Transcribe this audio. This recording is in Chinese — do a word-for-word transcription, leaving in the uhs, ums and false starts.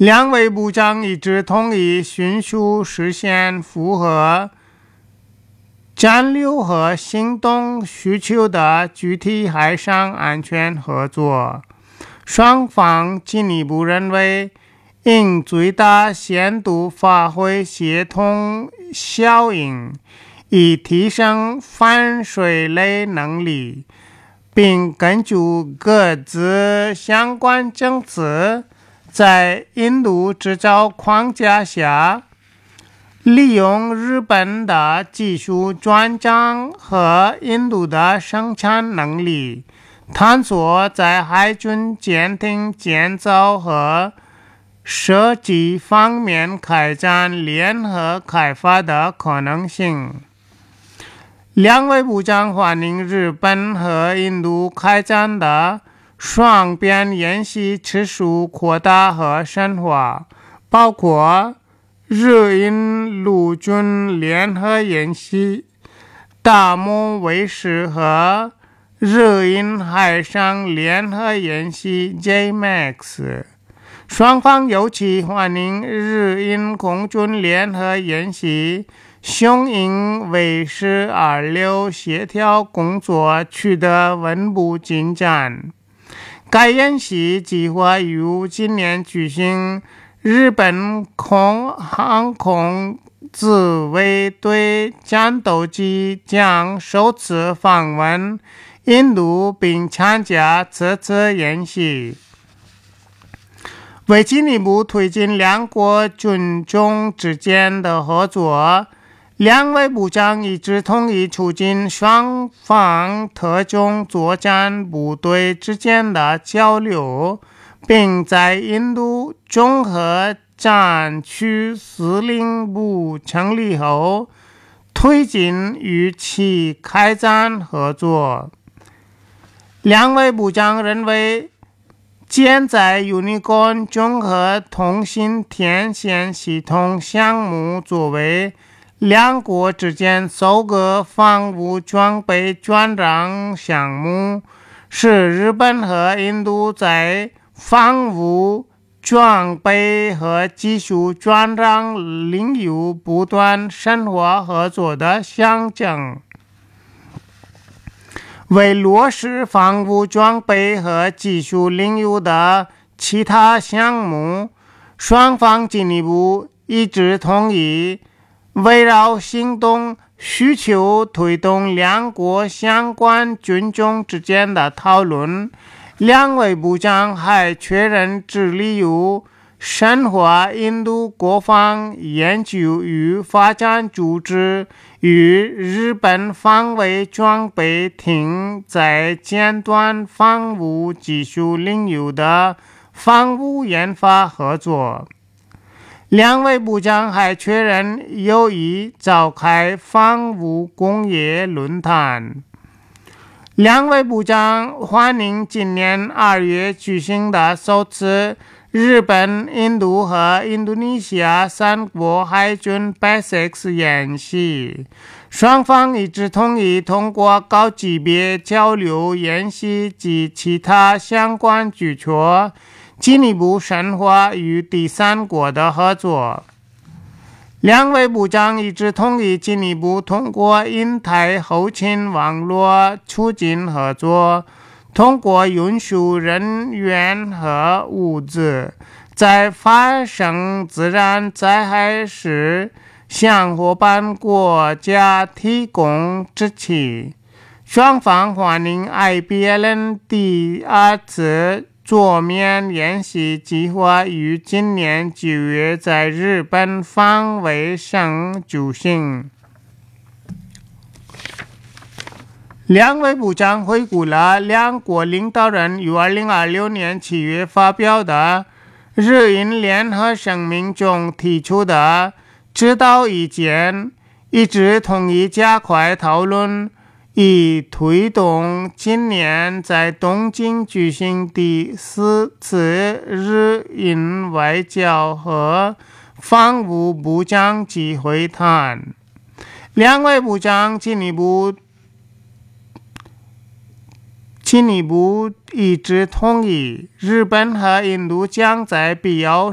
两位部长一致同意迅速实现符合战略和行动需求的具体海上安全合作。双方进一步认为，应最大限度发挥协同效应，以提升反水雷能力，并根据各自相关政策，在印度制造框架下，利用日本的技术专长和印度的生产能力，探索在海军舰艇建造和设计方面开展联合开发的可能性。两位部长欢迎日本和印度开展的双边演习次数扩大和深化，包括日印陆军联合演习、大漠卫士和日印海上联合演习 J M A X。 双方尤其欢迎日印空军联合演习雄鹰卫士二六协调工作取得稳步进展。该演习计划于今年举行，日本空航空自卫队战斗机将首次访问印度并参加这次演习。为进一步推进两国军种之间的合作，两位部长一致同意促进双方特种作战部队之间的交流，并在印度综合战区司令部成立后，推进与其开展合作。两位部长认为，建在 Unicorn 综合通信天线系统项目作为两国之间首个防务装备转让项目，是日本和印度在防务装备和技术转让领域不断深化合作的象征。为落实防务装备和技术领域的其他项目，双方进一步一致同意围绕行动需求推动两国相关军种之间的讨论。两位部长还确认致力于深化印度国防研究与发展组织与日本防卫装备厅在尖端防务技术领域的防务研发合作。两位部长还确认有意召开防务工业论坛。两位部长欢迎今年二月举行的首次日本、印度和印度尼西亚三国海军 B A S X 演习。双方一致同意通过高级别交流演习及其他相关举措，进一步深化与第三国的合作。两位部长一致同意进一步通过印太后勤网络促进合作，通过运输人员和物资，在发生自然灾害时向伙伴国家提供支持。双方欢迎 I B L N 第二次桌面演习计划于今年九月在日本防卫省举行。两位部长回顾了两国领导人于二零二六年七月发表的日印联合声明中提出的指导意见，一致同意加快讨论，以推动今年在东京举行第四次日印外交和防务部长级会谈。两位部长进一步进一步一致同意，日本和印度将在必要